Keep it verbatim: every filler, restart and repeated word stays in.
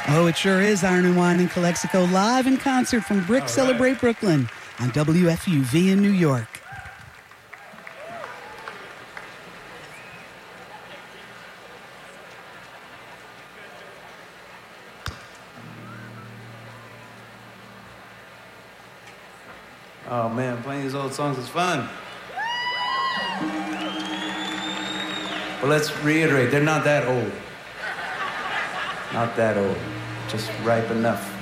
Oh, it sure is. Iron and Wine in Calexico, live in concert from Brick All Celebrate right. Brooklyn on W F U V in New York. Oh man, playing these old songs is fun. Well, let's reiterate, they're not that old. Not that old, just ripe enough.